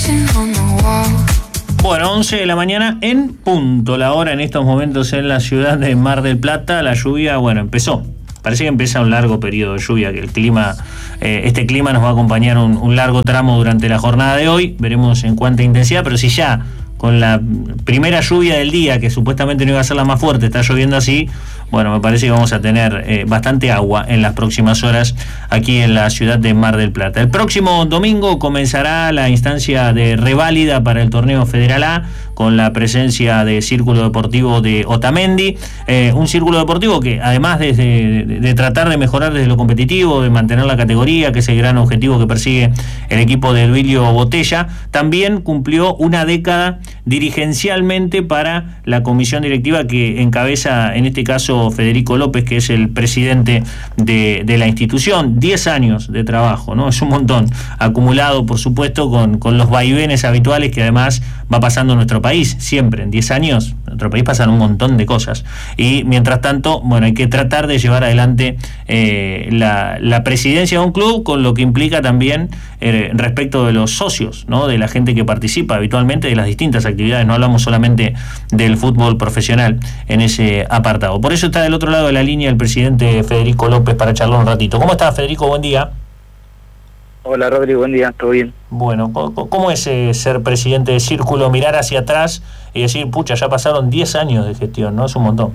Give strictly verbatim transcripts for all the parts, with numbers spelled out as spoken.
Bueno, once de la mañana en punto, la hora en estos momentos en la ciudad de Mar del Plata. La lluvia, bueno, empezó. Parece que empieza un largo periodo de lluvia, que el clima, eh, este clima nos va a acompañar un, un largo tramo durante la jornada de hoy. Veremos en cuánta intensidad, pero si ya con la primera lluvia del día, que supuestamente no iba a ser la más fuerte, está lloviendo así, bueno, me parece que vamos a tener eh, bastante agua en las próximas horas aquí en la ciudad de Mar del Plata. El próximo domingo comenzará la instancia de reválida para el torneo Federal A, con la presencia de Círculo Deportivo de Otamendi, eh, un círculo deportivo que además de, de, de tratar de mejorar desde lo competitivo, de mantener la categoría, que es el gran objetivo que persigue el equipo de Duilio Botella, también cumplió una década dirigencialmente para la comisión directiva que encabeza en este caso Federico López, que es el presidente de, de la institución. Diez años de trabajo, ¿no? Es un montón, acumulado por supuesto con, con los vaivenes habituales que además va pasando en nuestro país, siempre, en diez años, en nuestro país pasan un montón de cosas, y mientras tanto, bueno, hay que tratar de llevar adelante eh, la, la presidencia de un club, con lo que implica también eh, respecto de los socios, ¿no? De la gente que participa habitualmente de las distintas actividades, no hablamos solamente del fútbol profesional en ese apartado. Por eso está del otro lado de la línea el presidente Federico López para charlar un ratito. ¿Cómo estás, Federico? Buen día. Hola, Rodrigo, buen día, ¿todo bien? Bueno, ¿cómo es eh, ser presidente de Círculo, mirar hacia atrás y decir, pucha, ya pasaron diez años de gestión, ¿no? Es un montón.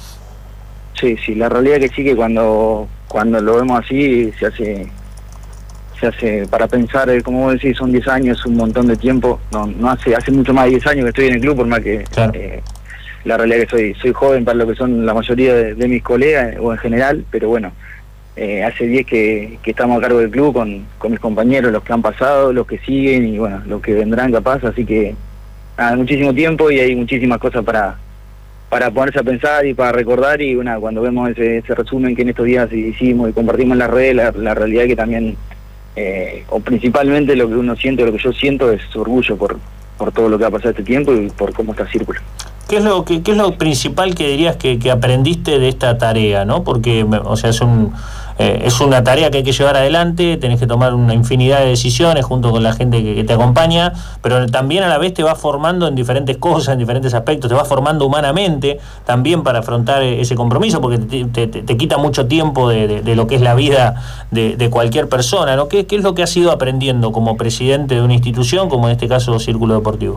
Sí, sí, la realidad es que sí, que cuando cuando lo vemos así se hace se hace para pensar, eh, como vos decís, son diez años, un montón de tiempo. No no hace hace mucho más de diez años que estoy en el club, por más que claro. eh, la realidad es que soy soy joven para lo que son la mayoría de, de mis colegas, o en general, pero bueno, eh, hace diez que, que estamos a cargo del club con, con mis compañeros, los que han pasado, los que siguen y bueno, los que vendrán capaz, así que nada, muchísimo tiempo y hay muchísimas cosas para para ponerse a pensar y para recordar, y bueno, cuando vemos ese, ese resumen que en estos días hicimos y compartimos en las redes, la, la realidad es que también, eh, o principalmente lo que uno siente, lo que yo siento es orgullo por, por todo lo que ha pasado este tiempo y por cómo está Círculo. ¿Qué es lo que qué es lo principal que dirías que, que aprendiste de esta tarea, ¿no? Porque, o sea, es un eh, es una tarea que hay que llevar adelante, tenés que tomar una infinidad de decisiones junto con la gente que, que te acompaña, pero también a la vez te va formando en diferentes cosas, en diferentes aspectos, te va formando humanamente también para afrontar ese compromiso, porque te, te, te quita mucho tiempo de, de, de lo que es la vida de, de cualquier persona, ¿no? ¿Qué, ¿Qué es lo que has ido aprendiendo como presidente de una institución, como en este caso Círculo Deportivo?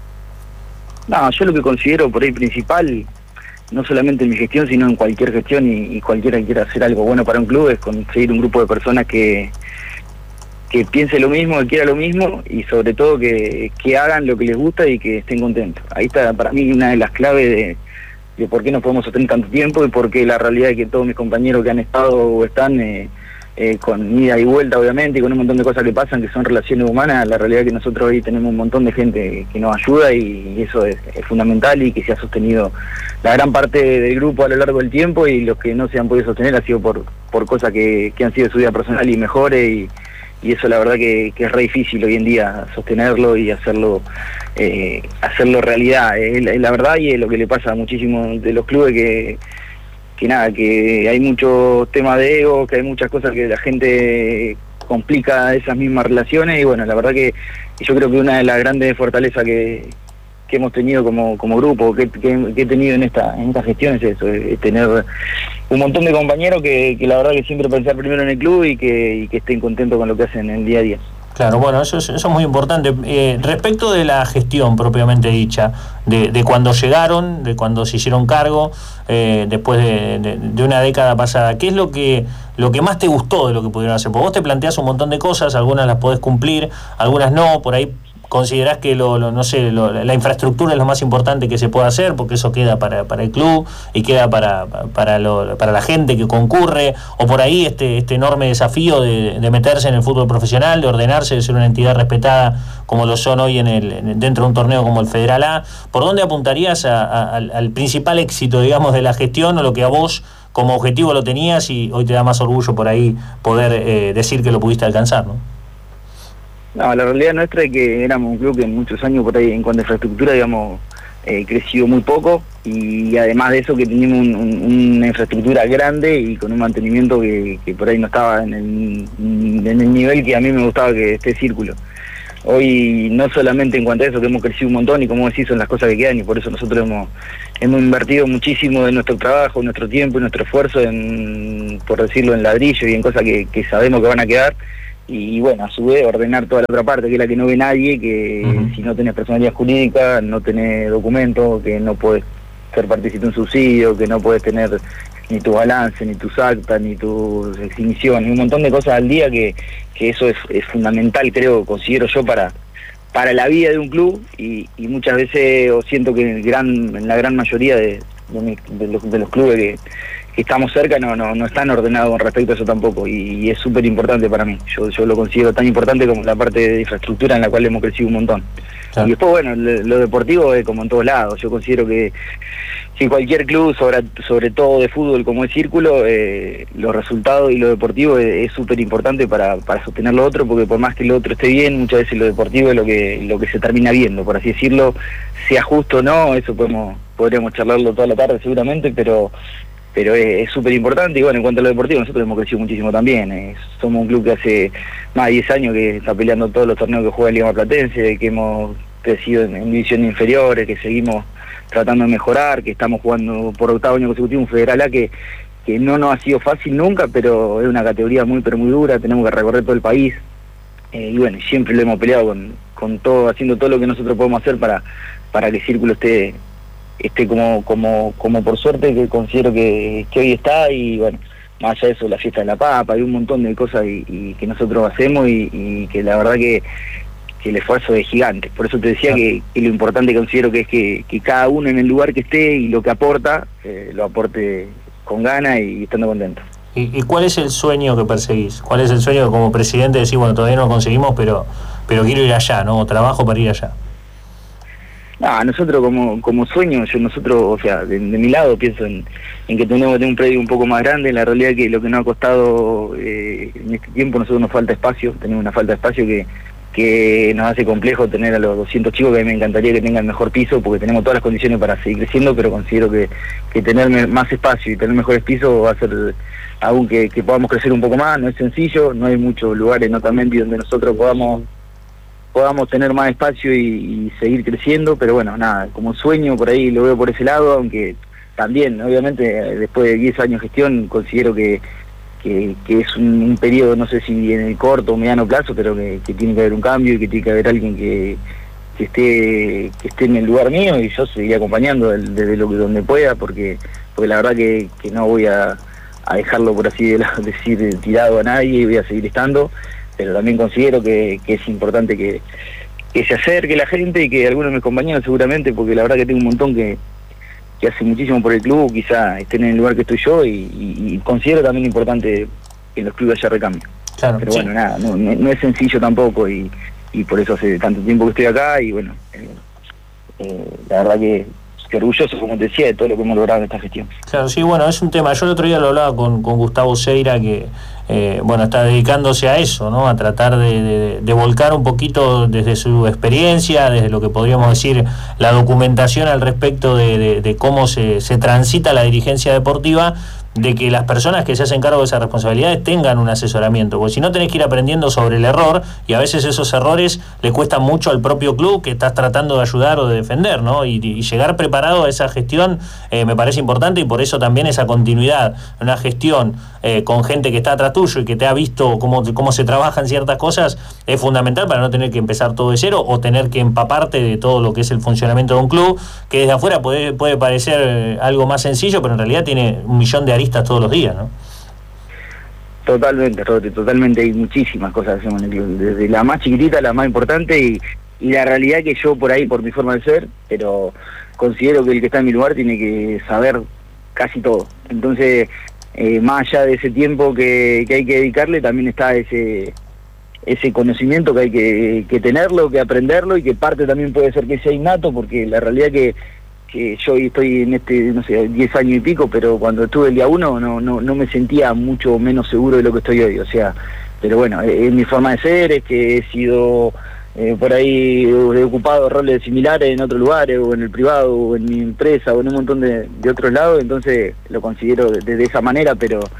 No, yo lo que considero por ahí principal, no solamente en mi gestión, sino en cualquier gestión, y, y cualquiera que quiera hacer algo bueno para un club, es conseguir un grupo de personas que que piense lo mismo, que quiera lo mismo, y sobre todo que, que hagan lo que les gusta y que estén contentos. Ahí está para mí una de las claves de, de por qué nos podemos sostener tanto tiempo y por qué la realidad es que todos mis compañeros que han estado o están eh, eh, con ida y vuelta, obviamente, y con un montón de cosas que pasan, que son relaciones humanas, la realidad es que nosotros hoy tenemos un montón de gente que nos ayuda, y, y eso es, es fundamental, y que se ha sostenido la gran parte del grupo a lo largo del tiempo, y los que no se han podido sostener ha sido por, por cosas que, que han sido de su vida personal y mejores, y y eso la verdad que, que es re difícil hoy en día sostenerlo y hacerlo eh, hacerlo realidad, es la, la verdad, y es lo que le pasa a muchísimos de los clubes, que que nada, que hay muchos temas de ego, que hay muchas cosas que la gente complica esas mismas relaciones, y bueno, la verdad que yo creo que una de las grandes fortalezas que, que hemos tenido como, como grupo, que, que, que he tenido en esta en esta gestión es eso, es tener un montón de compañeros que, que la verdad que siempre pensar primero en el club y que, y que estén contentos con lo que hacen en el día a día. Claro, bueno, eso es, eso es muy importante. Eh, respecto de la gestión propiamente dicha, de, de cuando llegaron, de cuando se hicieron cargo, eh, después de, de, de una década pasada, ¿qué es lo que lo que más te gustó de lo que pudieron hacer? Porque vos te planteás un montón de cosas, algunas las podés cumplir, algunas no, por ahí considerás que lo, lo no sé lo, la infraestructura es lo más importante que se puede hacer, porque eso queda para, para el club y queda para para, lo, para la gente que concurre, o por ahí este este enorme desafío de, de meterse en el fútbol profesional, de ordenarse, de ser una entidad respetada como lo son hoy en el en, dentro de un torneo como el Federal A. ¿Por dónde apuntarías a, a, al, al principal éxito, digamos, de la gestión, o lo que a vos como objetivo lo tenías y hoy te da más orgullo por ahí poder eh, decir que lo pudiste alcanzar, ¿no? No, la realidad nuestra es que éramos un club que en muchos años por ahí en cuanto a infraestructura, digamos, eh, creció muy poco, y además de eso que teníamos un, un, una infraestructura grande y con un mantenimiento que, que por ahí no estaba en el, en el nivel que a mí me gustaba que esté Círculo. hoy no solamente en cuanto a eso, que hemos crecido un montón y como decís son las cosas que quedan y por eso nosotros hemos hemos invertido muchísimo de nuestro trabajo, nuestro tiempo y nuestro esfuerzo en, por decirlo, en ladrillo y en cosas que, que sabemos que van a quedar y, y bueno, a su vez ordenar toda la otra parte que es la que no ve nadie, que uh-huh. si no tenés personalidad jurídica, no tenés documentos, que no podés ser partícipe de un subsidio, que no podés tener ni tu balance, ni tus actas, ni tus exhibiciones, un montón de cosas al día que, que eso es, es fundamental, creo, considero yo, para para la vida de un club y, y muchas veces o siento que en, gran, en la gran mayoría de, de, mi, de, los, de los clubes que, que estamos cerca no, no, no están ordenados con respecto a eso tampoco y, y es súper importante para mí, yo, yo lo considero tan importante como la parte de infraestructura en la cual hemos crecido un montón. Claro. Y después, bueno, lo, lo deportivo es como en todos lados. Yo considero que, que cualquier club, sobre, sobre todo de fútbol como el Círculo, eh, los resultados y lo deportivo es súper importante para, para sostener lo otro, porque por más que lo otro esté bien, muchas veces lo deportivo es lo que lo que se termina viendo, por así decirlo, sea justo o no, eso podemos podríamos charlarlo toda la tarde seguramente, pero pero es súper importante. Y bueno, en cuanto a lo deportivo, nosotros hemos crecido muchísimo también. Eh, somos un club que hace más de diez años que está peleando todos los torneos que juega en Liga Marplatense, que hemos crecido en, en divisiones inferiores, que seguimos tratando de mejorar, que estamos jugando por octavo año consecutivo un Federal A que, que no nos ha sido fácil nunca, pero es una categoría muy pero muy dura, tenemos que recorrer todo el país. Eh, y bueno, siempre lo hemos peleado con, con todo, haciendo todo lo que nosotros podemos hacer para, para que el Círculo esté esté como como como por suerte que considero que, que hoy está. Y bueno, más allá de eso, la fiesta de la papa, hay un montón de cosas y, y que nosotros hacemos y, y que la verdad que, que el esfuerzo es gigante. Por eso te decía que, que lo importante considero que es que, que cada uno en el lugar que esté y lo que aporta, eh, lo aporte con ganas y estando contento. ¿Y, ¿Y cuál es el sueño que perseguís? ¿Cuál es el sueño que como presidente decís, bueno, todavía no lo conseguimos, pero pero quiero ir allá, ¿no? Trabajo para ir allá. No, nosotros como como sueño, yo nosotros, o sea, de, de mi lado pienso en, en que tenemos que tener un predio un poco más grande. La realidad es que lo que nos ha costado eh, en este tiempo, nosotros nos falta espacio, tenemos una falta de espacio que, que nos hace complejo tener a los doscientos chicos, que a mí me encantaría que tengan mejor piso, porque tenemos todas las condiciones para seguir creciendo, pero considero que, que tener más espacio y tener mejores pisos va a ser aún que, que podamos crecer un poco más. No es sencillo, no hay muchos lugares en Otamendi donde nosotros podamos podamos tener más espacio y, y seguir creciendo, pero bueno, nada, como sueño por ahí lo veo por ese lado, aunque también, obviamente, después de diez años de gestión, considero que, que, que es un, un periodo, no sé si en el corto o mediano plazo, pero que, que tiene que haber un cambio y que tiene que haber alguien que, que esté que esté en el lugar mío, y yo seguiré acompañando desde lo que donde pueda, porque porque la verdad que, que no voy a, a dejarlo, por así decir, tirado a nadie, y voy a seguir estando. Pero también considero que, que es importante que, que se acerque la gente y que algunos de mis compañeros seguramente, porque la verdad que tengo un montón que, que hace muchísimo por el club, quizá estén en el lugar que estoy yo, y, y, y considero también importante que en los clubes haya recambio. Claro, pero sí. Bueno, nada, no, no, no es sencillo tampoco, y, y por eso hace tanto tiempo que estoy acá, y bueno, eh, eh, la verdad que orgulloso, como te decía, de todo lo que hemos logrado en esta gestión. Claro, sí, bueno, es un tema. Yo el otro día lo hablaba con, con Gustavo Seira, que eh, bueno, está dedicándose a eso, ¿no? A tratar de, de, de volcar un poquito desde su experiencia, desde lo que podríamos decir la documentación al respecto de, de, de cómo se, se transita la dirigencia deportiva, de que las personas que se hacen cargo de esas responsabilidades tengan un asesoramiento, porque si no tenés que ir aprendiendo sobre el error, y a veces esos errores le cuestan mucho al propio club que estás tratando de ayudar o de defender, ¿no? Y, y llegar preparado a esa gestión eh, me parece importante, y por eso también esa continuidad, una gestión eh, con gente que está atrás tuyo y que te ha visto cómo, cómo se trabajan ciertas cosas, es fundamental para no tener que empezar todo de cero o tener que empaparte de todo lo que es el funcionamiento de un club, que desde afuera puede, puede parecer algo más sencillo, pero en realidad tiene un millón de aristas todos los días, ¿no? Totalmente, Rodri, totalmente. Hay muchísimas cosas que hacemos en el club, desde la más chiquitita a la más importante, y, y la realidad que yo por ahí, por mi forma de ser, pero considero que el que está en mi lugar tiene que saber casi todo. Entonces, eh, más allá de ese tiempo que, que hay que dedicarle, también está ese ese conocimiento que hay que, que tenerlo, que aprenderlo, y que parte también puede ser que sea innato, porque la realidad que que yo estoy en este, no sé, diez años y pico, pero cuando estuve el día uno no, no, no me sentía mucho menos seguro de lo que estoy hoy, o sea, pero bueno, es, es mi forma de ser, es que he sido eh, por ahí, he ocupado roles similares en otros lugares, o en el privado, o en mi empresa, o en un montón de, de otros lados, entonces lo considero de, de esa manera, pero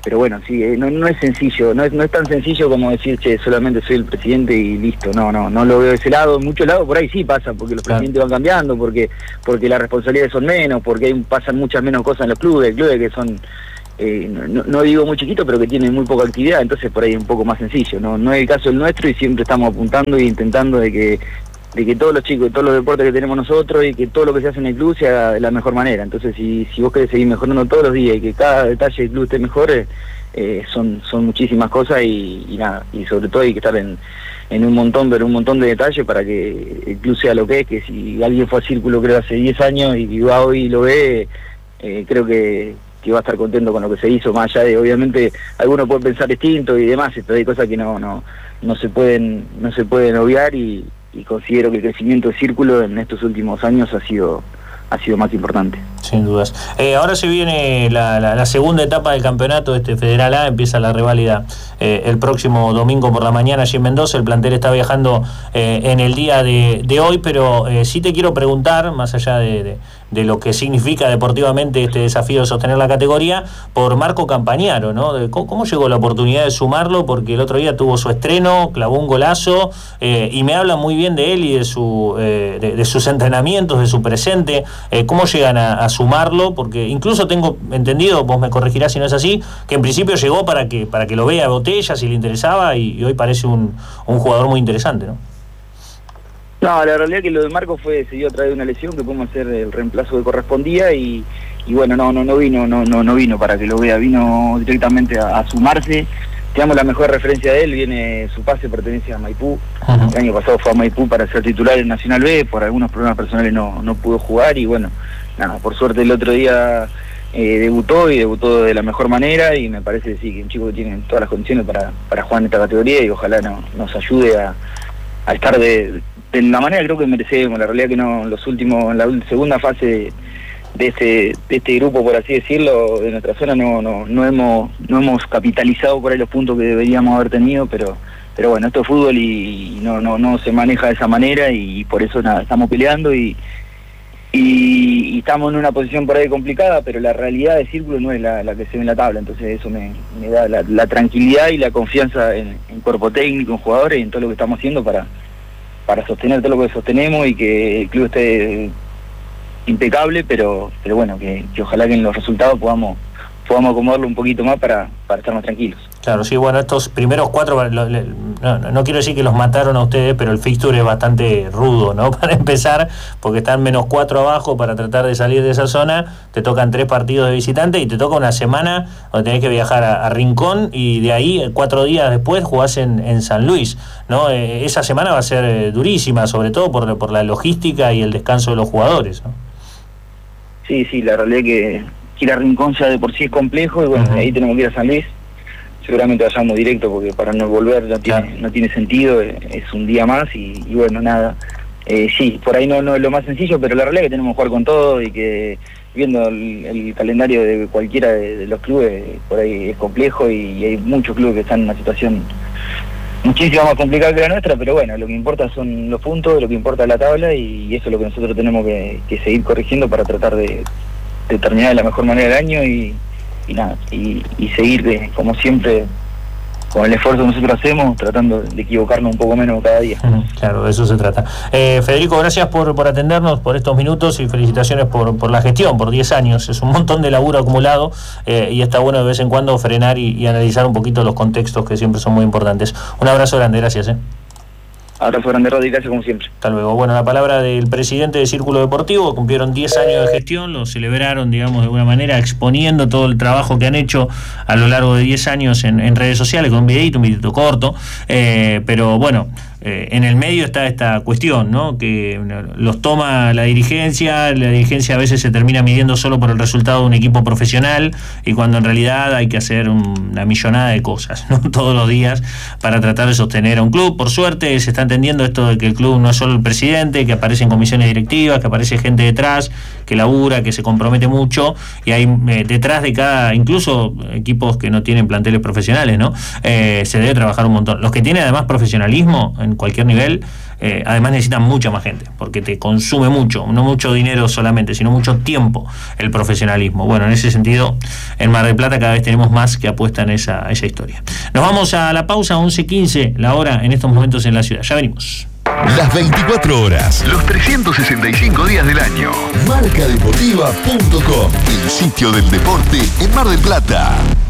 pero bueno, sí, eh, no, no es sencillo, no es, no es tan sencillo como decir, che, solamente soy el presidente y listo. No, no, no lo veo de ese lado. En muchos lados por ahí sí pasa, porque los claro. presidentes van cambiando, porque porque las responsabilidades son menos, porque hay, pasan muchas menos cosas en los clubes, clubes que son, eh, no, no digo muy chiquitos, pero que tienen muy poca actividad, entonces por ahí es un poco más sencillo. No, no es el caso del nuestro y siempre estamos apuntando e intentando de que de que todos los chicos, todos los deportes que tenemos nosotros y que todo lo que se hace en el club sea de la mejor manera. Entonces, si, si vos querés seguir mejorando todos los días y que cada detalle del club esté mejor, eh, eh, son son muchísimas cosas y, y nada, y sobre todo hay que estar en, en un montón, pero un montón de detalles para que el club sea lo que es, que si alguien fue a Círculo creo hace diez años y va hoy y lo ve, eh, creo que, que va a estar contento con lo que se hizo, más allá de, obviamente, algunos pueden pensar distinto y demás, pero hay cosas que no, no, no se pueden, no se pueden obviar y y considero que el crecimiento de Círculo en estos últimos años ha sido ha sido más importante. Sin dudas. Eh, ahora se viene la, la, la segunda etapa del campeonato, este Federal A, empieza la reválida eh, el próximo domingo por la mañana allí en Mendoza. El plantel está viajando eh, en el día de, de hoy, pero eh, sí te quiero preguntar, más allá de, de, de lo que significa deportivamente este desafío de sostener la categoría, por Marco Campagnaro, ¿no? De, ¿cómo, ¿Cómo llegó la oportunidad de sumarlo? Porque el otro día tuvo su estreno, clavó un golazo, eh, y me habla muy bien de él y de, su, eh, de, de sus entrenamientos, de su presente. Eh, ¿Cómo llegan a, a sumarlo? Porque incluso tengo entendido, vos me corregirás si no es así, que en principio llegó para que para que lo vea Botella si le interesaba y, y hoy parece un, un jugador muy interesante, ¿no? No, la realidad es que lo de Marco fue, se dio a través de una lesión que pudimos hacer el reemplazo que correspondía y, y bueno, no no no vino no no no vino para que lo vea, vino directamente a, a sumarse. Tenemos la mejor referencia de él, viene su pase, pertenece a Maipú. Uh-huh. El año pasado fue a Maipú para ser titular en Nacional B, por algunos problemas personales no, no pudo jugar y bueno, nada, por suerte el otro día eh, debutó y debutó de la mejor manera y me parece sí, que un chico que tiene todas las condiciones para, para jugar en esta categoría y ojalá no, nos ayude a, a estar de, de la manera que creo que merecemos. La realidad que no, los últimos, en la segunda fase de, de este de este grupo, por así decirlo, de nuestra zona no no no hemos no hemos capitalizado por ahí los puntos que deberíamos haber tenido, pero pero bueno, esto es fútbol y no no no se maneja de esa manera y por eso nada, estamos peleando y y, y estamos en una posición por ahí complicada, pero la realidad de Círculo no es la, la que se ve en la tabla, entonces eso me, me da la, la tranquilidad y la confianza en, en cuerpo técnico, en jugadores y en todo lo que estamos haciendo para para sostener todo lo que sostenemos y que el club esté impecable, pero pero bueno, que, que ojalá que en los resultados podamos podamos acomodarlo un poquito más para, para estar más tranquilos. Claro, sí, bueno, estos primeros cuatro, no, no quiero decir que los mataron a ustedes, pero el fixture es bastante rudo, ¿no? Para empezar, porque están menos cuatro abajo para tratar de salir de esa zona, te tocan tres partidos de visitante y te toca una semana donde tenés que viajar a, a Rincón y de ahí cuatro días después jugás en, en San Luis, ¿no? Eh, esa semana va a ser eh, durísima, sobre todo por, por la logística y el descanso de los jugadores, ¿no? Sí, sí, la realidad es que ir a Rincón ya de por sí es complejo y bueno, uh-huh. Ahí tenemos que ir a San Luis. Seguramente vayamos directo porque para no volver no tiene, claro. no tiene sentido, es un día más y, y bueno, nada. Eh, sí, por ahí no, no es lo más sencillo, pero la realidad es que tenemos que jugar con todo y que viendo el, el calendario de cualquiera de, de los clubes, por ahí es complejo y, y hay muchos clubes que están en una situación muchísimo más complicada que la nuestra, pero bueno, lo que importa son los puntos, lo que importa es la tabla y eso es lo que nosotros tenemos que, que seguir corrigiendo para tratar de, de terminar de la mejor manera el año y, y nada, y, y seguir de, como siempre con el esfuerzo que nosotros hacemos, tratando de equivocarnos un poco menos cada día. Claro, de eso se trata. Eh, Federico, gracias por, por atendernos, por estos minutos y felicitaciones por, por la gestión, por diez años. Es un montón de laburo acumulado eh, y está bueno de vez en cuando frenar y, y analizar un poquito los contextos que siempre son muy importantes. Un abrazo grande, gracias. ¿eh? Abrazo grande, Rodri, gracias como siempre. Hasta luego. Bueno, la palabra del presidente de Círculo Deportivo, cumplieron diez años de gestión, lo celebraron, digamos, de alguna manera, exponiendo todo el trabajo que han hecho a lo largo de diez años en, en redes sociales, con un videito, un videito corto, eh, pero bueno, eh, en el medio está esta cuestión, ¿no? Que los toma la dirigencia, la dirigencia a veces se termina midiendo solo por el resultado de un equipo profesional y cuando en realidad hay que hacer una millonada de cosas, ¿no? Todos los días para tratar de sostener a un club. Por suerte se está entendiendo esto de que el club no es solo el presidente, que aparecen comisiones directivas, que aparece gente detrás, que labura, que se compromete mucho y hay eh, detrás de cada, incluso equipos que no tienen planteles profesionales, ¿no? Eh, se debe trabajar un montón. Los que tienen además profesionalismo en cualquier nivel eh, además necesitan mucha más gente, porque te consume mucho, no mucho dinero solamente, sino mucho tiempo el profesionalismo. Bueno, en ese sentido, en Mar del Plata cada vez tenemos más que apuestan a esa, esa historia. Nos vamos a la pausa, once quince, la hora en estos momentos en la ciudad. Ya venimos. Las veinticuatro horas, los trescientos sesenta y cinco días del año. Marcadeportiva punto com, el sitio del deporte en Mar del Plata.